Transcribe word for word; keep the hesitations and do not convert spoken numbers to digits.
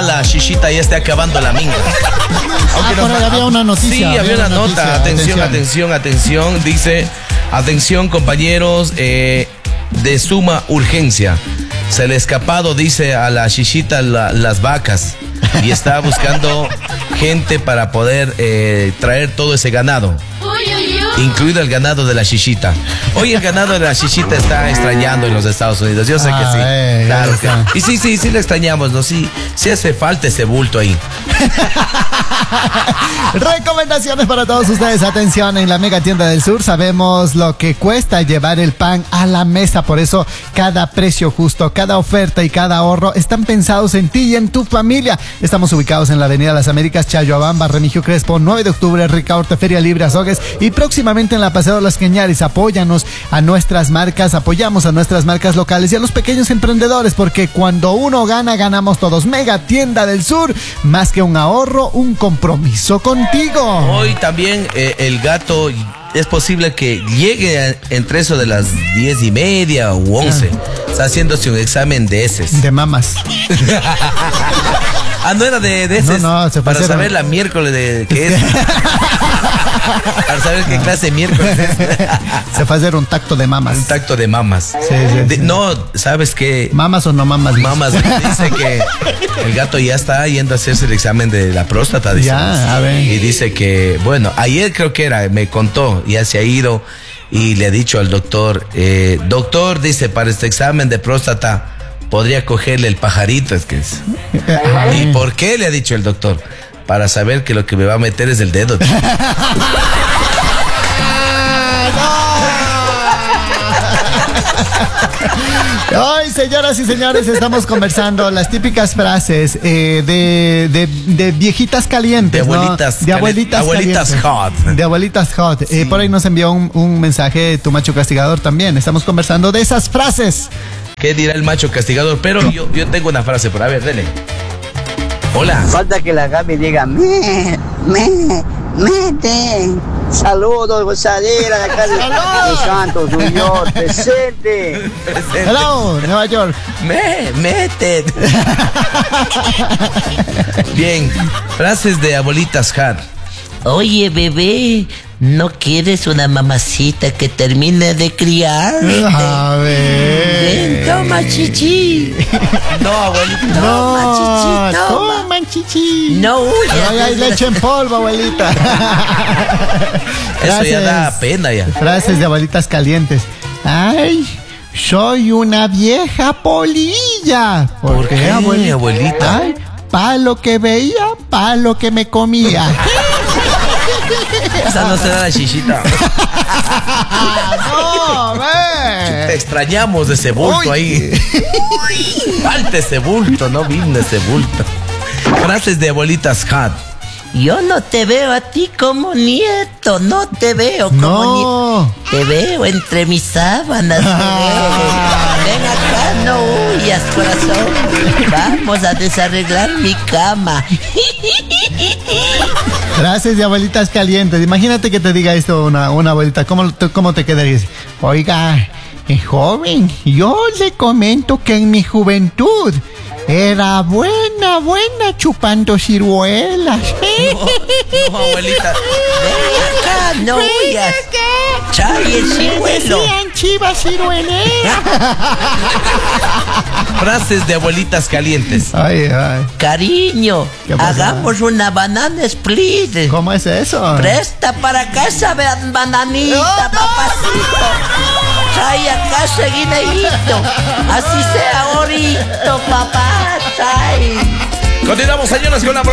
la shishita ya esté acabando la minga. Ah, por ahí había una noticia. Sí, había, había una, una noticia. nota. Atención, atención, atención, atención. Dice, atención compañeros, eh, de suma urgencia. Se le ha escapado, dice, a la shishita la, las vacas. Y está buscando gente para poder eh, traer todo ese ganado, incluido el ganado de la shishita. Hoy el ganado de la shishita está extrañando en los Estados Unidos. Yo sé ah, que sí. Eh, claro que. Y sí, sí, sí le extrañamos, ¿no? Sí, sí hace falta ese bulto ahí. Recomendaciones para todos ustedes. Atención, en la Mega Tienda del Sur sabemos lo que cuesta llevar el pan a la mesa. Por eso cada precio justo, cada oferta y cada ahorro están pensados en ti y en tu familia. Estamos ubicados en la Avenida Las Américas, Chayhuabamba, Remigio Crespo, nueve de octubre, Ricaurte, Feria Libre, Azogues, y próximamente en la Paseo de los Cañaris. Apóyanos a nuestras marcas, apoyamos a nuestras marcas locales y a los pequeños emprendedores, porque cuando uno gana, ganamos todos. Mega Tienda del Sur, más que un ahorro, un compromiso contigo. Hoy también eh, el gato es posible que llegue a, entre eso de las diez y media u once. Ah. Está haciéndose un examen de heces. De mamas. Ah, no era de, de heces. No, no, se para saber un... la miércoles de qué es. Para saber qué clase de miércoles es. Se fue a hacer un tacto de mamas. Un tacto de mamas. Sí, sí, de, sí. No, ¿sabes qué? ¿Mamas o no mamas? Mamas. Dice que el gato ya está yendo a hacerse el examen de la próstata. Dice. Ya, a ver. Y dice que, bueno, ayer creo que era, me contó, ya se ha ido y le ha dicho al doctor, eh, doctor, dice, para este examen de próstata podría cogerle el pajarito, es que es. ¿Y por qué? Le ha dicho el doctor. Para saber que lo que me va a meter es el dedo. Hoy, señoras y señores, estamos conversando las típicas frases eh, de, de, de viejitas calientes, de abuelitas, ¿no? De abuelitas, abuelitas hot. De abuelitas hot. Sí. Eh, por ahí nos envió un, un mensaje tu macho castigador también. Estamos conversando de esas frases. ¿Qué dirá el macho castigador? Pero yo, yo tengo una frase, por a ver, dele. Hola. Falta que la Gaby diga, me, me, mete. Saludos, gozadera de acá de Los Santos, New York, presente. presente. Hello, Nueva York. Me, mete. Bien, frases de abuelitas hot. Oye, bebé, ¿no quieres una mamacita que termine de criar? A ver. Ven, toma chichi. No, abuelita. No, toma chichi, toma. Toma chichi. No huyas. Ay, hay leche en polvo, abuelita. Eso Frases, ya da pena ya. Frases de abuelitas calientes. Ay, soy una vieja polilla. ¿Por, ¿Por qué, qué abuelita? abuelita? Ay, pa' lo que veía, pa' lo que me comía. Esa no será la shishita. No, ve. Te extrañamos de ese bulto. Uy. Ahí. Falta ese bulto, no vino ese bulto. Frases de abuelitas hot. Yo no te veo a ti como nieto, no te veo como no. nieto. Te veo entre mis sábanas. Ah. Ven acá, no huyas, corazón. Vamos a desarreglar mi cama. Frases de abuelitas calientes. Imagínate que te diga esto una, una abuelita. ¿Cómo, cómo te quedarías? Oiga, eh, joven, yo le comento que en mi juventud era buena, buena chupando ciruelas. No, no, abuelita. Ven acá, no huyas. Chay el ciruelo. Decían chivas cirueleras. Frases de abuelitas calientes. Ay, ay. Cariño, hagamos una banana split. ¿Cómo es eso? Presta para acá esa bananita, oh, papacito. Trae acá seguidito. Así sea ahorita, papá. Trae. Continuamos, señoras, con la